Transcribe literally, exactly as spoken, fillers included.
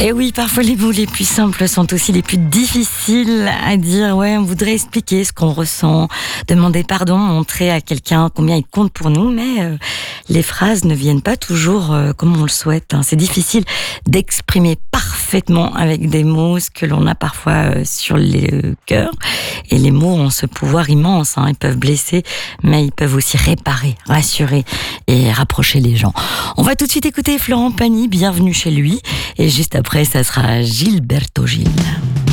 Et oui, parfois les mots les plus simples sont aussi les plus difficiles à dire. Ouais, on voudrait expliquer ce qu'on ressent, demander pardon, montrer à quelqu'un combien il compte pour nous, mais euh, les phrases ne viennent pas toujours euh, comme on le souhaite. Hein. C'est difficile d'exprimer parfaitement avec des mots ce que l'on a parfois euh, sur le cœur. Et les mots ont ce pouvoir immense. Hein. Ils peuvent blesser, mais ils peuvent aussi réparer, rassurer et rapprocher les gens. On va tout de suite écouter Florent Pagny, bienvenue chez lui. Et juste après, ça sera Gilberto Gil.